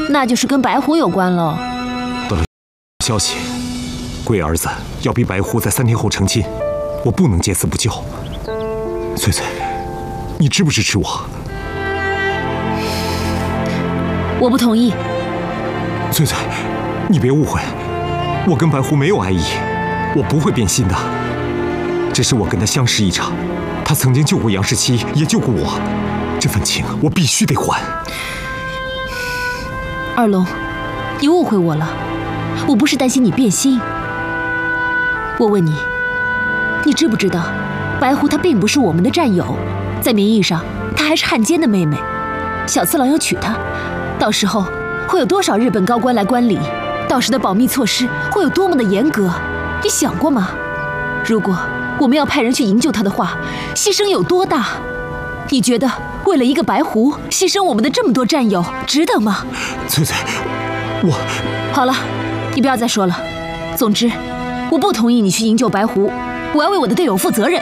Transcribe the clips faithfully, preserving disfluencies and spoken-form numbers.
那就是跟白狐有关喽。 得了消息，贵儿子要逼白狐在三天后成亲，我不能见死不救。翠翠，你支不支持我？ 我不同意。 翠翠，你别误会，我跟白狐没有爱意，我不会变心的。只是我跟他相识一场，他曾经救过杨氏七，也救过我，这份情我必须得还。 二龙，你误会我了，我不是担心你变心。我问你，你知不知道，白狐她并不是我们的战友，在名义上她还是汉奸的妹妹。小次郎要娶她，到时候会有多少日本高官来观礼？到时的保密措施会有多么的严格？你想过吗？如果我们要派人去营救她的话，牺牲有多大？你觉得为了一个白狐牺牲我们的这么多战友，值得吗？ 翠翠，我好了，你不要再说了。总之，我不同意你去营救白狐，我要为我的队友负责任。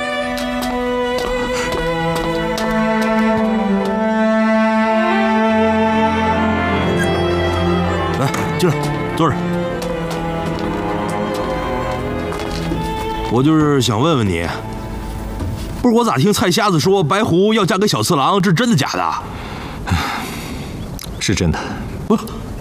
来，进来，坐着。我就是想问问你，不是我咋听菜瞎子说白狐要嫁给小次郎，这真的假的？ 是真的。 不，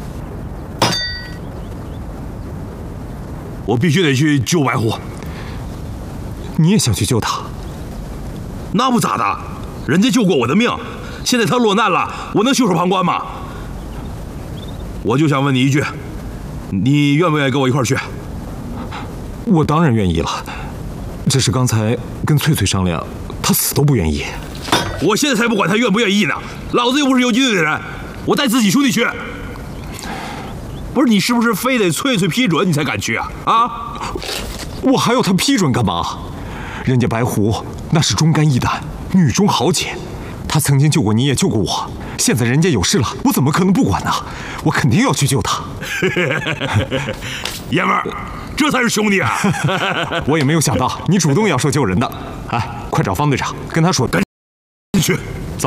我必须得去救白狐。 你也想去救他？ 那不咋的，人家救过我的命，现在他落难了，我能袖手旁观吗？我就想问你一句，你愿不愿意跟我一块儿去？ 我当然愿意了，只是刚才跟翠翠商量，她死都不愿意。 我现在才不管她愿不愿意呢，老子又不是游击队的人，我带自己兄弟去。不是你是不是非得翠翠批准你才敢去啊？啊！ 我还要她批准干嘛？人家白狐那是忠肝义胆，女中豪杰，她曾经救过你，也救过我。现在人家有事了，我怎么可能不管呢？我肯定要去救她。 爷们儿，这才是兄弟啊！ 我也没有想到你主动要说救人的。哎，快找方队长，跟他说赶紧去。走。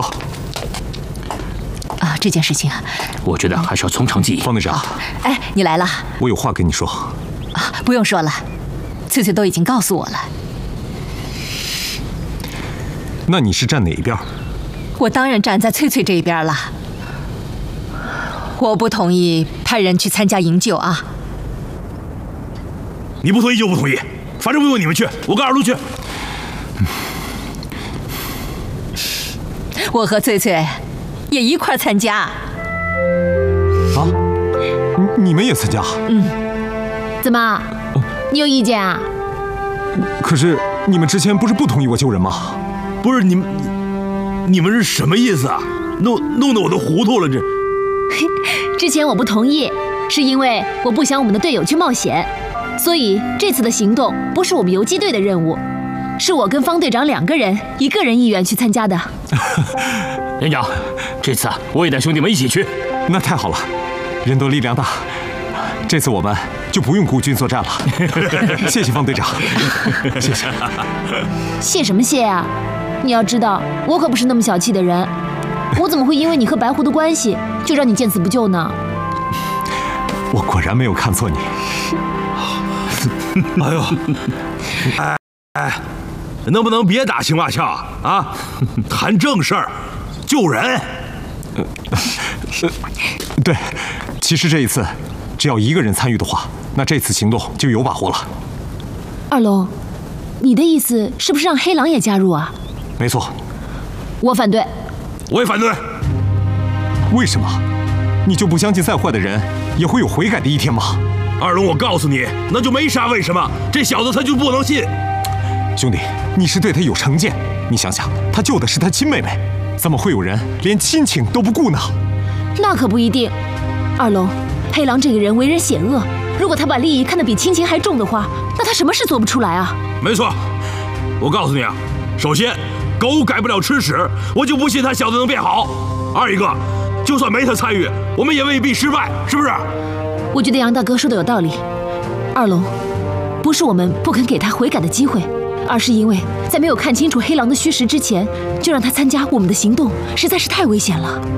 啊，这件事情啊， 我觉得还是要从长计议。 方队长， 哎，你来了。 我有话跟你说。 啊，不用说了，翠翠都已经告诉我了。 那你是站哪一边？ 我当然站在翠翠这一边了。我不同意派人去参加营救啊！ 你不同意就不同意，反正不用你们去，我跟二路去。 我和翠翠也一块参加。 啊？你你们也参加？ 嗯。怎么？你有意见啊？ 可是你们之前不是不同意我救人吗？ 不是你们，你们是什么意思啊？弄弄得我都糊涂了，这。 之前我不同意，是因为我不想我们的队友去冒险，所以这次的行动不是我们游击队的任务，是我跟方队长两个人一个人意愿去参加的。 连长，这次啊，我也带兄弟们一起去。 那太好了，人多力量大，这次我们就不用孤军作战了。谢谢方队长，谢谢。 谢什么谢啊？你要知道，我可不是那么小气的人，我怎么会因为你和白狐的关系就让你见死不救呢？ 我果然没有看错你。 哎呦，哎哎，能不能别打情骂俏啊？谈正事儿，救人。 呃，对，其实这一次，只要一个人参与的话，那这次行动就有把握了。 二龙，你的意思是不是让黑狼也加入啊？ 没错。 我反对。 我也反对。 为什么？你就不相信再坏的人也会有悔改的一天吗？ 二龙，我告诉你，那就没啥为什么，这小子他就不能信。 兄弟，你是对他有成见。你想想，他救的是他亲妹妹，怎么会有人连亲情都不顾呢？ 那可不一定。二龙，黑狼这个人为人险恶，如果他把利益看得比亲情还重的话，那他什么事做不出来啊？ 没错，我告诉你啊，首先，狗改不了吃屎，我就不信他小子能变好。二一个，就算没他参与，我们也未必失败，是不是？ 我觉得杨大哥说的有道理。二龙，不是我们不肯给他悔改的机会，而是因为在没有看清楚黑狼的虚实之前，就让他参加我们的行动，实在是太危险了。